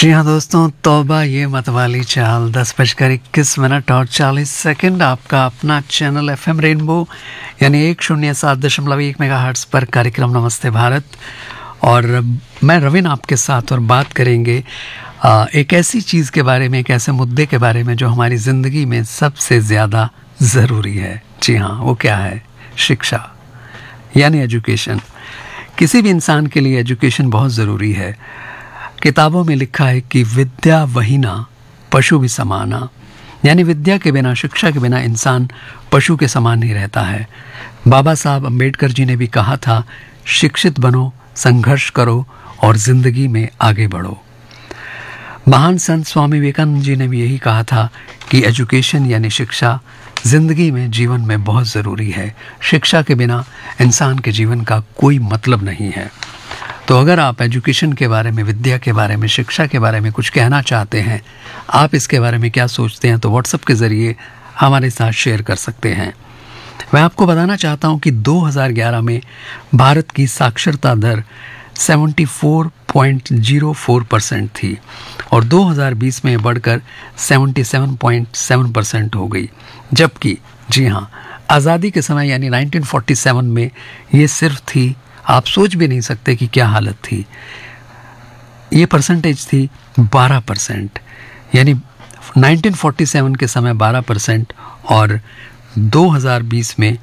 जी हाँ दोस्तों, तौबा ये मतवाली चाल 10:21 और 40 आपका अपना चैनल FM रेनबो यानी 107.1 मेगाहर्ट्ज़ पर कार्यक्रम नमस्ते भारत। और मैं रविन आपके साथ और बात करेंगे एक ऐसी चीज़ के बारे में, एक ऐसे मुद्दे के बारे में जो हमारी ज़िंदगी में सबसे ज़्यादा ज़रूरी है। जी हाँ, वो क्या है? शिक्षा यानी एजुकेशन। किसी भी इंसान के लिए एजुकेशन बहुत ज़रूरी है। किताबों में लिखा है कि विद्या वहीना पशु भी समाना, यानी विद्या के बिना, शिक्षा के बिना इंसान पशु के समान ही रहता है। बाबा साहब अम्बेडकर जी ने भी कहा था, शिक्षित बनो, संघर्ष करो और जिंदगी में आगे बढ़ो। महान संत स्वामी विवेकानंद जी ने भी यही कहा था कि एजुकेशन यानी शिक्षा जिंदगी में, जीवन में बहुत ज़रूरी है। शिक्षा के बिना इंसान के जीवन का कोई मतलब नहीं है। तो अगर आप एजुकेशन के बारे में, विद्या के बारे में, शिक्षा के बारे में कुछ कहना चाहते हैं, आप इसके बारे में क्या सोचते हैं, तो व्हाट्सएप के ज़रिए हमारे साथ शेयर कर सकते हैं। मैं आपको बताना चाहता हूं कि 2011 में भारत की साक्षरता दर 74.04% थी और 2020 में बढ़कर 77.7% हो गई। जबकि जी हाँ, आज़ादी के समय यानी 1947 में ये सिर्फ थी, आप सोच भी नहीं सकते कि क्या हालत थी। ये परसेंटेज थी 12%, यानी 1947 के समय 12% और 2020 में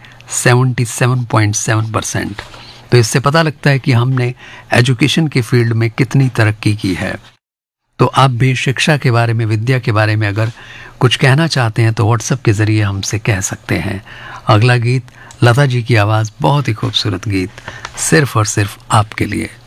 77.7%। तो इससे पता लगता है कि हमने एजुकेशन के फील्ड में कितनी तरक्की की है। तो आप भी शिक्षा के बारे में, विद्या के बारे में अगर कुछ कहना चाहते हैं तो व्हाट्सएप के ज़रिए हमसे कह सकते हैं। अगला गीत लता जी की आवाज़, बहुत ही खूबसूरत गीत, सिर्फ और सिर्फ आपके लिए।